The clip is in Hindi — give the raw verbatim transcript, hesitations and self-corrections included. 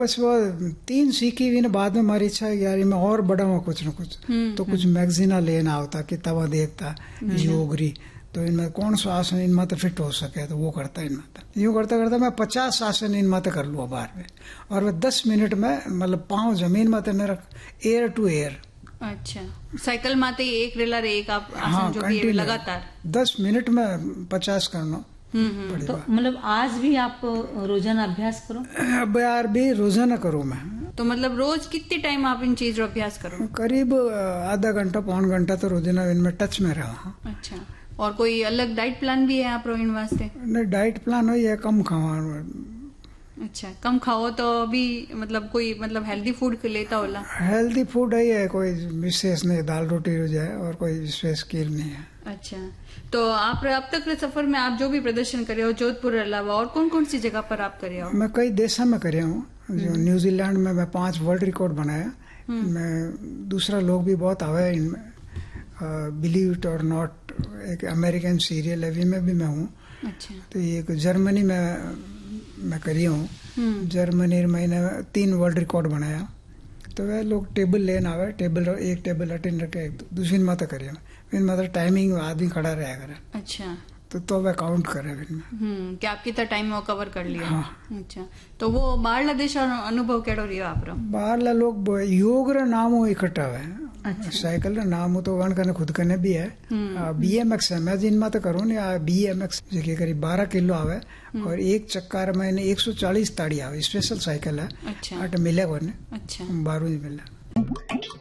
बस वो तीन सीखी हुई ने बाद में हमारी इच्छा है यार मैं और बड़ा हुआ कुछ न कुछ तो कुछ मैगजीना लेना होता कि तवा देखता योगरी तो इनमें कौन सा आसन इनमें तो फिट हो सके तो वो करता इनमें तो यूँ करता करता मैं पचास आसन इनमें तो कर लूँ बाहर में और वह दस मिनट में मतलब पाँव जमीन में तो मेरा एयर टू एयर। अच्छा साइकिल माते एक रेलर एक आप आसन हाँ, जो भी लगातार दस मिनट में पचास करना। तो मतलब आज भी आप रोजाना अभ्यास करो? अब यार भी रोजाना करूँ मैं। तो मतलब रोज कितने टाइम आप इन चीजों अभ्यास करो? करीब आधा घंटा पौन घंटा तो रोजाना इनमें टच में रहा। अच्छा और कोई अलग डाइट प्लान भी है आप इन वास्ते? नहीं डाइट प्लान हो या कम खावा। अच्छा कम खाओ तो भी मतलब कोई मतलब हेल्दी फूड लेता होला? हेल्दी फूड है कोई विशेष नहीं दाल रोटी हो जाए और कोई विशेष स्किल नहीं है। अच्छा तो आप अब तक के सफर में आप जो भी प्रदर्शन करे हो जोधपुर अलावा और कौन कौन सी जगह पर आप करे हो? मैं कई देशों में करे हूँ। जो न्यूजीलैंड में मैं पांच वर्ल्ड रिकॉर्ड बनाया। मैं दूसरा लोग भी बहुत आवे इनमें बिलीव इट और नॉट एक अमेरिकन सीरियल अभी में भी मैं हूँ। अच्छा तो ये जर्मनी में मैं करी हूँ। जर्मनी मैंने तीन वर्ल्ड रिकॉर्ड बनाया तो वह लोग टेबल लेन आवे टेबल एक टेबल अटेंड रखे दूसरी माता करिए फिर मतलब टाइमिंग आदमी खड़ा रहा करे। अच्छा तो तो वह काउंट करे हम्म कि आप कितना टाइम वो कवर कर लिया। हाँ। अच्छा तो वो बाहर देश अनुभव केड़ो रियो आपरो? बाहर लोग योग रा नाम इकट्ठा है। अच्छा। साइकिल रा नाम तो वन करने खुद करने भी है। बी एम एक्स है मैं जिन तो करूँ बी एम एक्स जो करीब बारह किलो आवे और एक चक्कर में एक सौ चालीस ताड़ी आवे स्पेशल साइकिल है। अच्छा मिले को अच्छा बारू मिले।